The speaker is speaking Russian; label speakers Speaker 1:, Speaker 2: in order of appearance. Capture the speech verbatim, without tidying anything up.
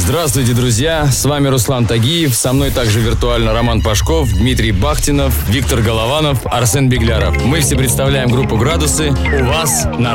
Speaker 1: Здравствуйте, друзья! С вами Руслан Тагиев. Со мной также виртуально Роман Пашков, Дмитрий Бахтинов, Виктор Голованов, Арсен Бегляров. Мы все представляем группу «Градусы» у вас на